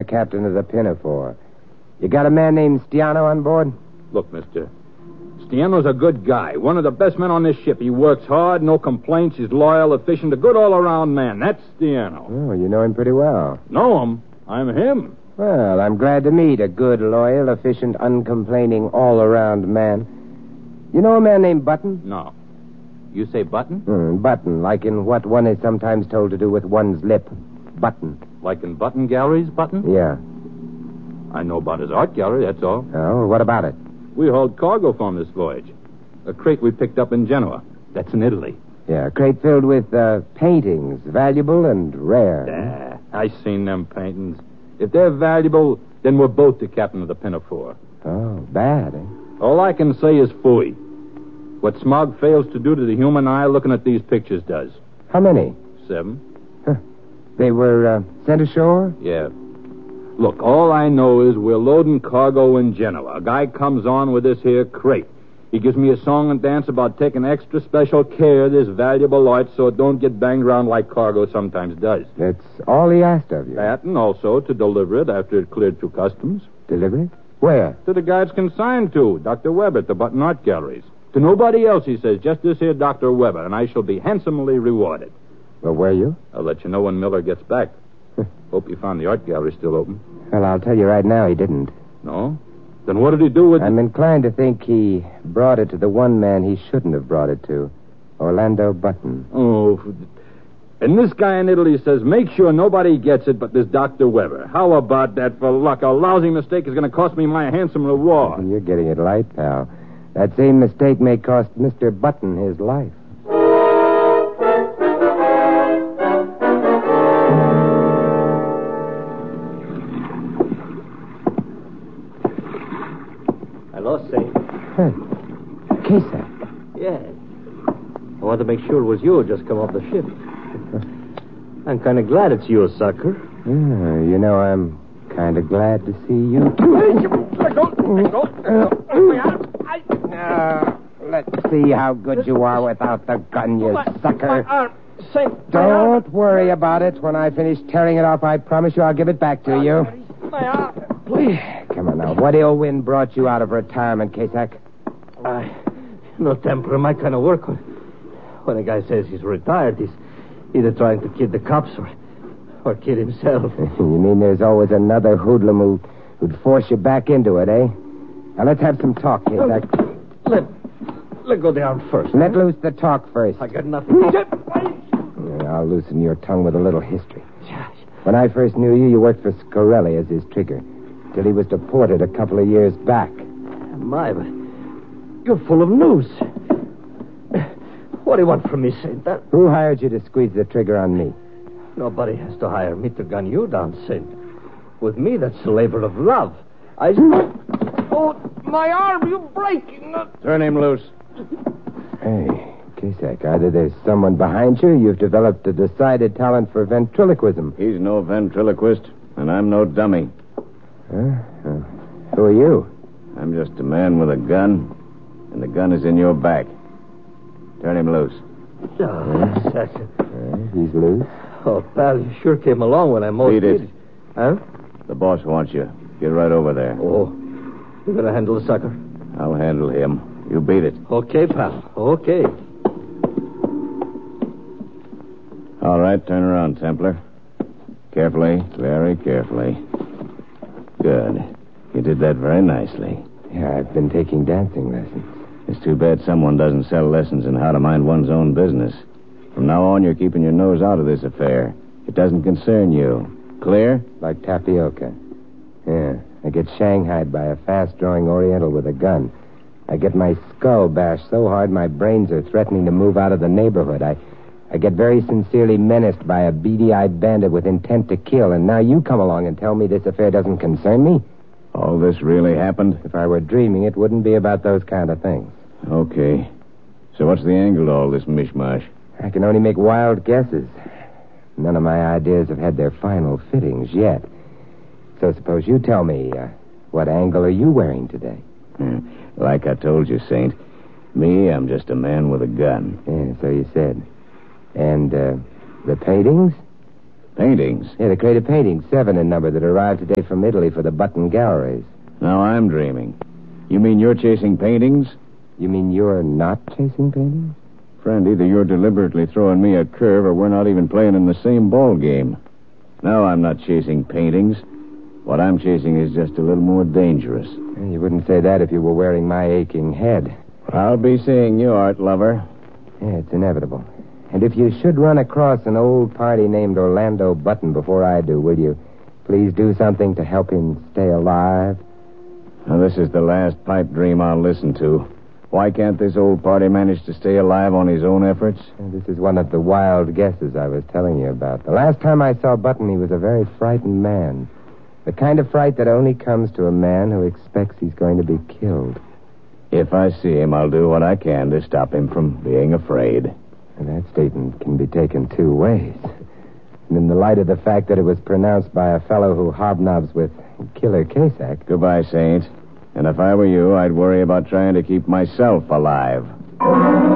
captain of the Pinafore. You got a man named Stiano on board? Look, mister, Stiano's a good guy. One of the best men on this ship. He works hard, no complaints. He's loyal, efficient, a good all-around man. That's Stiano. Oh, you know him pretty well. Know him? I'm him. Well, I'm glad to meet a good, loyal, efficient, uncomplaining, all-around man. You know a man named Button? No. You say Button? Button, like in what one is sometimes told to do with one's lip. Button. Like in Button Galleries, Button? Yeah. I know about his art gallery, that's all. Oh, what about it? We hauled cargo for him this voyage. A crate we picked up in Genoa. That's in Italy. Yeah, a crate filled with paintings, valuable and rare. I seen them paintings. If they're valuable, then we're both the captain of the Pinafore. Oh, bad, eh? All I can say is phooey. What smog fails to do to the human eye, looking at these pictures does. How many? 7. They were sent ashore? Yeah. Look, all I know is we're loading cargo in Genoa. A guy comes on with this here crate. He gives me a song and dance about taking extra special care of this valuable art so it don't get banged around like cargo sometimes does. That's all he asked of you. That, and also to deliver it after it cleared through customs. Deliver it? Where? To the guy it's consigned to, Dr. Weber at the Button Art Galleries. To nobody else, he says, just this here Dr. Weber, and I shall be handsomely rewarded. Well, were you? I'll let you know when Miller gets back. Hope you found the art gallery still open. Well, I'll tell you right now, he didn't. No? Then what did he do with it? I'm inclined to think he brought it to the one man he shouldn't have brought it to, Orlando Button. Oh, and this guy in Italy says, make sure nobody gets it but this Dr. Weber. How about that for luck? A lousy mistake is going to cost me my handsome reward. You're getting it light, pal. That same mistake may cost Mr. Button his life. Hello, Saint. Hey, Kesa. Yeah. I want to make sure it was you who just come off the ship. I'm kind of glad it's you, sucker. You know, I'm kind of glad to see you. Let go. Let's see how good you are without the gun, you sucker. My arm. Saint. Don't worry about it. When I finish tearing it off, I promise you I'll give it back to you. My arm. Please. Come on now. What ill wind brought you out of retirement, Kasak? No temper in my kind of work. When a guy says he's retired, he's either trying to kid the cops or kid himself. You mean there's always another hoodlum who'd force you back into it, eh? Now, let's have some talk, Kasak. Let go the arm first. Let loose the talk first. I got nothing. I'll loosen your tongue with a little history. When I first knew you, you worked for Scorelli as his trigger, till he was deported a couple of years back. My, but you're full of news. What do you want from me, Saint? Who hired you to squeeze the trigger on me? Nobody has to hire me to gun you down, Saint. With me, that's a labor of love. Oh, my arm, you're breaking. Turn him loose. Hey, Kasak, either there's someone behind you or you've developed a decided talent for ventriloquism. He's no ventriloquist, and I'm no dummy. Who are you? I'm just a man with a gun, and the gun is in your back. Turn him loose. He's loose. Oh, pal, you sure came along when I most Beat it. needed. Huh? The boss wants you. Get right over there. Oh, you're going to handle the sucker? I'll handle him. You beat it. Okay, pal. Okay. All right, turn around, Templar. Carefully, very carefully. Good. You did that very nicely. Yeah, I've been taking dancing lessons. It's too bad someone doesn't sell lessons in how to mind one's own business. From now on, you're keeping your nose out of this affair. It doesn't concern you. Clear? Like tapioca. Yeah, I get shanghaied by a fast-drawing Oriental with a gun. I get my skull bashed so hard my brains are threatening to move out of the neighborhood. I get very sincerely menaced by a beady-eyed bandit with intent to kill, and now you come along and tell me this affair doesn't concern me? All this really happened? If I were dreaming, it wouldn't be about those kind of things. Okay. So what's the angle to all this mishmash? I can only make wild guesses. None of my ideas have had their final fittings yet. So suppose you tell me, what angle are you wearing today? Like I told you, Saint, me, I'm just a man with a gun. Yeah, so you said. And, the paintings? Paintings? Yeah, the crate of paintings, 7 in number, that arrived today from Italy for the Button Galleries. Now I'm dreaming. You mean you're chasing paintings? You mean you're not chasing paintings? Friend, either you're deliberately throwing me a curve or we're not even playing in the same ball game. No, I'm not chasing paintings. What I'm chasing is just a little more dangerous. You wouldn't say that if you were wearing my aching head. I'll be seeing you, art lover. Yeah, it's inevitable. And if you should run across an old party named Orlando Button before I do, will you please do something to help him stay alive? Now, this is the last pipe dream I'll listen to. Why can't this old party manage to stay alive on his own efforts? This is one of the wild guesses I was telling you about. The last time I saw Button, he was a very frightened man. The kind of fright that only comes to a man who expects he's going to be killed. If I see him, I'll do what I can to stop him from being afraid. And that statement can be taken 2 ways. And in the light of the fact that it was pronounced by a fellow who hobnobs with Killer Casack... Goodbye, Saint. And if I were you, I'd worry about trying to keep myself alive.